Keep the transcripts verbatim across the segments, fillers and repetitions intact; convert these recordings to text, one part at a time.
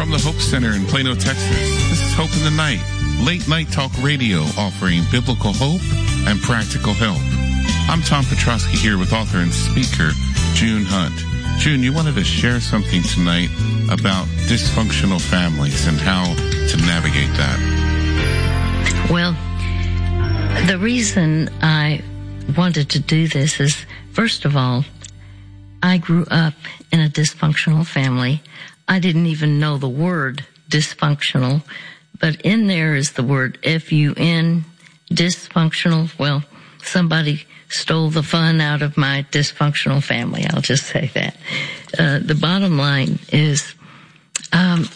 From the Hope Center in Plano, Texas, this is Hope in the Night, late night talk radio offering biblical hope and practical help. I'm Tom Petrosky here with author and speaker June Hunt. June, you wanted to share something tonight about dysfunctional families and how to navigate that. Well, the reason I wanted to do this is, first of all, I grew up in a dysfunctional family. I didn't even know the word dysfunctional, but in there is the word F U N, dysfunctional. Well, somebody stole the fun out of my dysfunctional family. I'll just say that. Uh, the bottom line is, um,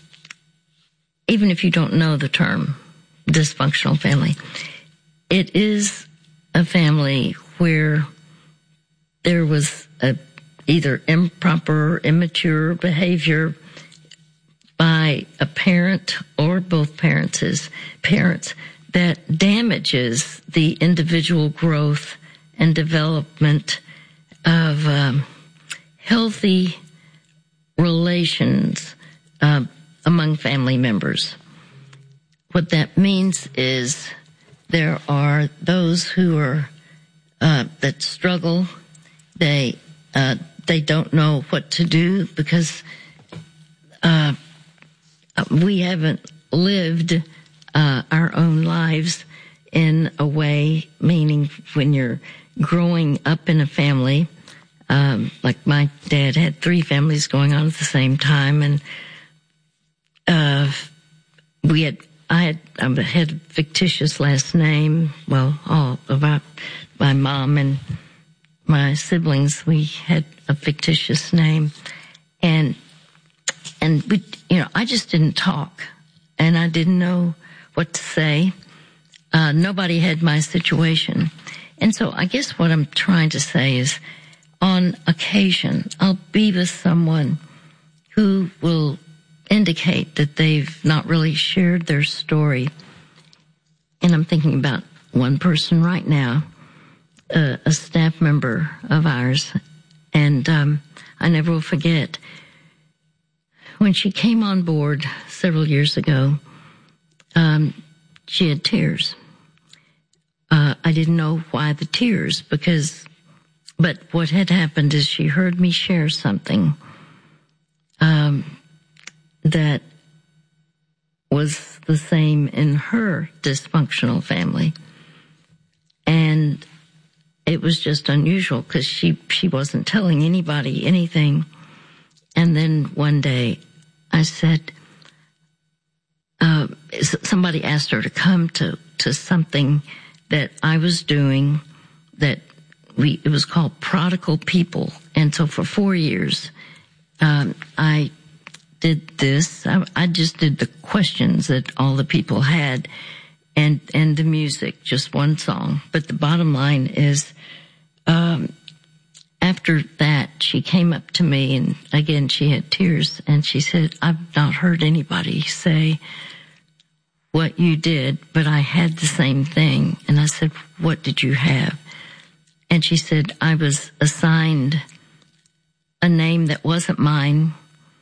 even if you don't know the term dysfunctional family, it is a family where there was a, either improper or immature behavior by a parent or both parents' parents that damages the individual growth and development of um, healthy relations uh, among family members. What that means is there are those who are uh, that struggle. They uh, they don't know what to do because uh, we haven't lived uh, our own lives in a way. Meaning, when you're growing up in a family, um, like my dad had three families going on at the same time, and uh, we had. I had, I had a fictitious last name. Well, all about my mom and my siblings, we had a fictitious name. And, and we, you know, I just didn't talk and I didn't know what to say. Uh, nobody had my situation. And so I guess what I'm trying to say is, on occasion, I'll be with someone who will indicate that they've not really shared their story. And I'm thinking about one person right now, uh, a staff member of ours. And um, I never will forget, when she came on board several years ago, um, she had tears. Uh, I didn't know why the tears, because, but what had happened is she heard me share something um, that was the same in her dysfunctional family. And it was just unusual because she, she wasn't telling anybody anything. And then one day I said, uh, somebody asked her to come to, to something that I was doing that we, it was called Prodigal People. And so for four years, um, I did this. I, I just did the questions that all the people had and, and the music, just one song. But the bottom line is, um, after that, she came up to me and again, she had tears and she said, I've not heard anybody say what you did, but I had the same thing. And I said, what did you have? And she said, I was assigned a name that wasn't mine.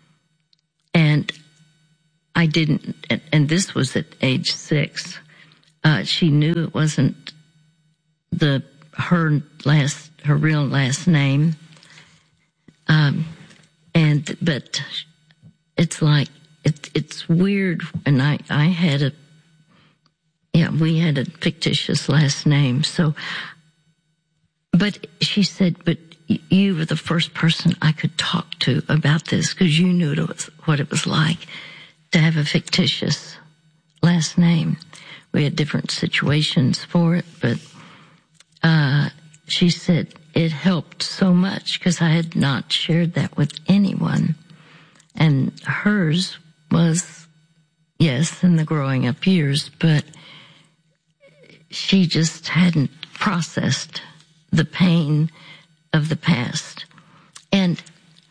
And I didn't, and this was at age six. Uh, she knew it wasn't the, her last, her real last name. Um, and, but it's like, it, it's weird. And I, I had a, yeah, we had a fictitious last name. So, but she said, but you were the first person I could talk to about this because you knew it was, what it was like to have a fictitious last name. We had different situations for it, but uh she said it helped so much because I had not shared that with anyone. And hers was, yes, in the growing up years, but she just hadn't processed the pain of the past. And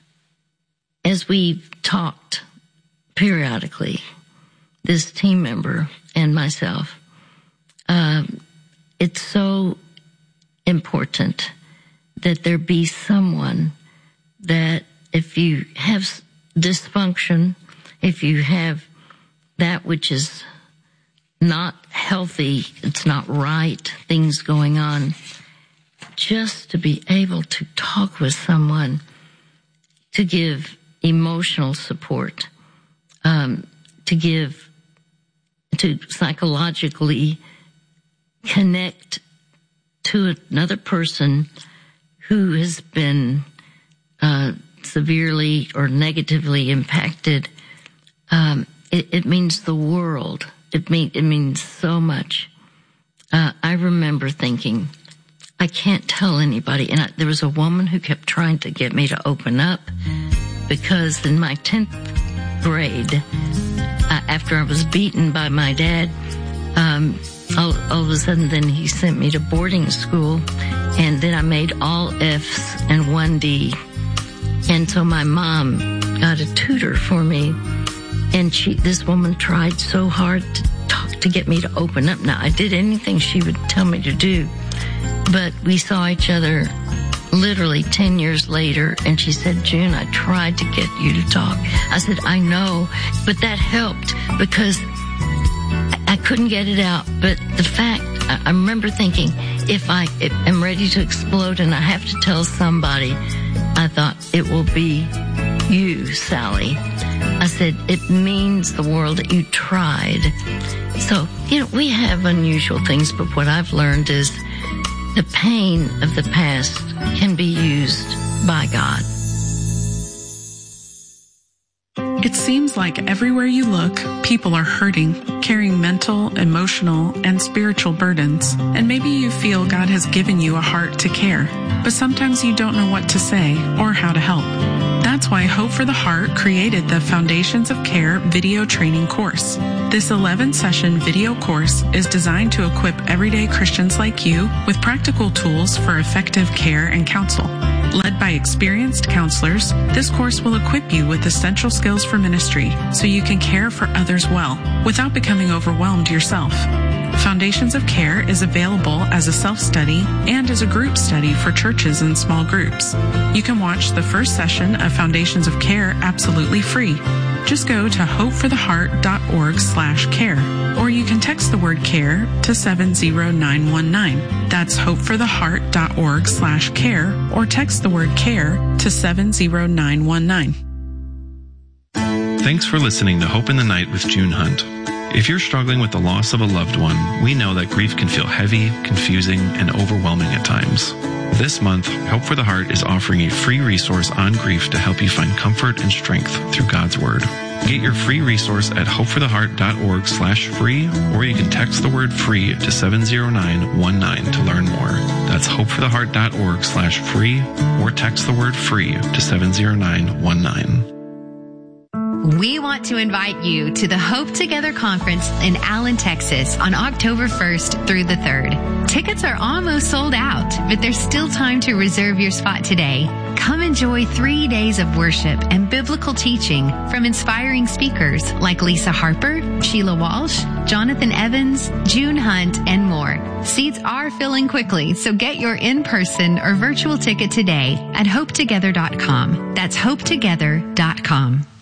as we've talked periodically, this team member and myself, um, it's so important that there be someone that if you have dysfunction if you have that which is not healthy, it's not right, things going on, just to be able to talk with someone, to give emotional support, um, to give, to psychologically connect to another person who has been uh, severely or negatively impacted. Um, it, it means the world. It mean it means so much. Uh, I remember thinking, I can't tell anybody. And I, there was a woman who kept trying to get me to open up, because in my tenth grade, uh, after I was beaten by my dad, um, all, all of a sudden then he sent me to boarding school, and then I made all F's and one D. And so my mom got a tutor for me, and she, this woman tried so hard to talk, to get me to open up. Now, I did anything she would tell me to do, but we saw each other literally ten years later, and she said, June, I tried to get you to talk. I said, I know, but that helped because I couldn't get it out. But the fact, I remember thinking, if I am ready to explode and I have to tell somebody, I thought it will be you, Sally. I said, it means the world that you tried. So, you know, we have unusual things, but what I've learned is the pain of the past can be used by God. It seems like everywhere you look, people are hurting, carrying mental, emotional, and spiritual burdens. And maybe you feel God has given you a heart to care, but sometimes you don't know what to say or how to help. That's why Hope for the Heart created the Foundations of Care video training course. This eleven-session video course is designed to equip everyday Christians like you with practical tools for effective care and counsel. Led by experienced counselors, this course will equip you with essential skills for ministry so you can care for others well without becoming overwhelmed yourself. Foundations of Care is available as a self-study and as a group study for churches and small groups. You can watch the first session of Foundations of Care absolutely free. Just go to hopefortheheart.org slash care, or you can text the word care to seven zero nine one nine. That's hopefortheheart.org slash care, or text the word care to seven zero nine one nine. Thanks for listening to Hope in the Night with June Hunt. If you're struggling with the loss of a loved one, we know that grief can feel heavy, confusing, and overwhelming at times. This month, Hope for the Heart is offering a free resource on grief to help you find comfort and strength through God's Word. Get your free resource at hopefortheheart.org slash free, or you can text the word free to seven zero nine one nine to learn more. That's hopefortheheart.org slash free, or text the word free to seven zero nine one nine. We want to invite you to the Hope Together Conference in Allen, Texas on October first through the third. Tickets are almost sold out, but there's still time to reserve your spot today. Come enjoy three days of worship and biblical teaching from inspiring speakers like Lisa Harper, Sheila Walsh, Jonathan Evans, June Hunt, and more. Seats are filling quickly, so get your in-person or virtual ticket today at hope together dot com. That's hope together dot com.